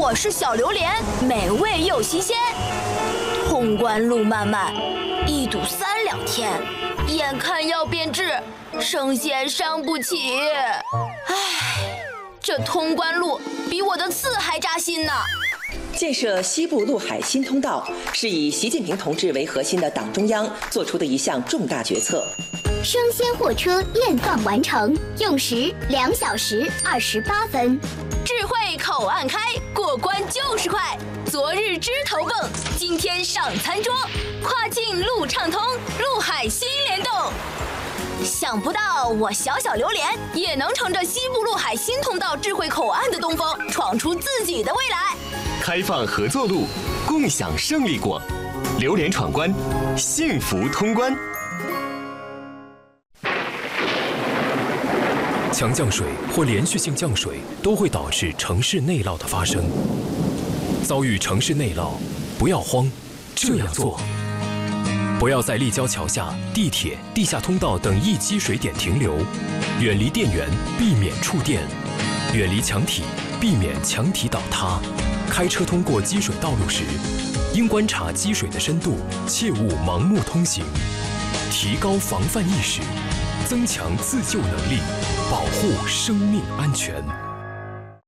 我是小榴莲，美味又新鲜。通关路漫漫，一堵3两天，眼看要变质，生鲜伤不起。唉，这通关路比我的刺还扎心呢。 建设西部陆海新通道是以习近平同志为核心的党中央做出的一项重大决策。 生鲜货车验放完成，用时2小时28分。 智慧口岸开，过关就是快。昨日枝头蹦，今天上餐桌。跨境路畅通，陆海新联动。想不到我小小榴莲也能乘着西部陆海新通道智慧口岸的东风，闯出自己的未来。 开放合作路，共享胜利果。榴莲闯关，幸福通关。 强降水或连续性降水都会导致城市内涝的发生。遭遇城市内涝，不要慌，这样做：不要在立交桥下、地铁、地下通道等易积水点停留，远离电源，避免触电；远离墙体，避免墙体倒塌。开车通过积水道路时，应观察积水的深度，切勿盲目通行。提高防范意识，增强自救能力，保护生命安全。